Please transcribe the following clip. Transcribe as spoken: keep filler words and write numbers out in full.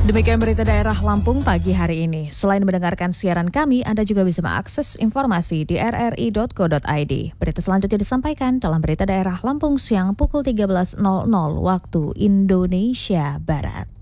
Demikian berita daerah Lampung pagi hari ini. Selain mendengarkan siaran kami, Anda juga bisa mengakses informasi di r r i dot co dot i d. Berita selanjutnya disampaikan dalam berita daerah Lampung siang pukul tiga belas waktu Indonesia Barat.